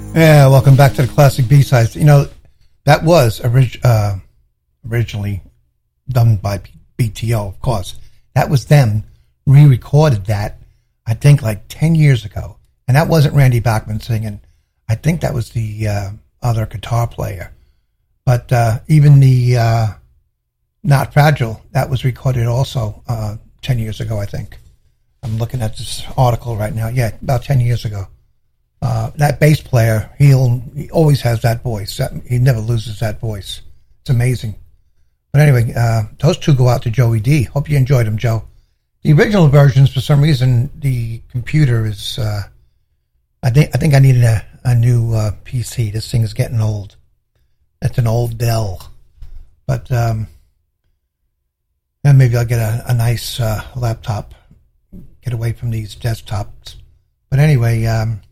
Yeah, welcome back to the Classic B-Sides. You know, that was originally done by BTO, of course. That was them re-recorded that, I think, like 10 years ago. And that wasn't Randy Bachman singing. I think that was the other guitar player. But even the Not Fragile, that was recorded also 10 years ago, I think. I'm looking at this article right now. Yeah, about 10 years ago. That bass player, he always has that voice. He never loses that voice. It's amazing. But anyway, those two go out to Joey D. Hope you enjoyed them, Joe. The original versions, for some reason, the computer is. I think I needed a new PC. This thing is getting old. It's an old Dell, but and maybe I'll get a nice laptop. Get away from these desktops. But anyway,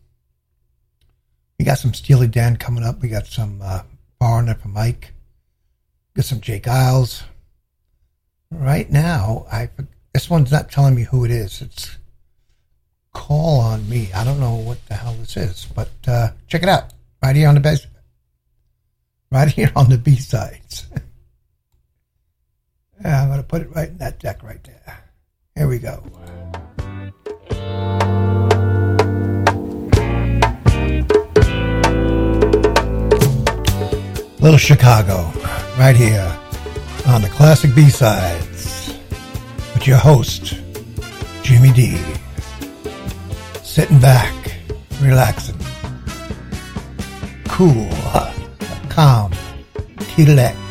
we got some Steely Dan coming up. We got some Foreigner for Mike. Got some Jake Giles. Right now, this one's not telling me who it is. It's Call on Me. I don't know what the hell this is, but check it out. Right here on the base. Right here on the B-sides. Yeah, I'm going to put it right in that deck right there. Here we go. Little Chicago, right here on the Classic B-Sides with your host, Jimmy D. Sitting back, relaxing, cool, calm, key to that.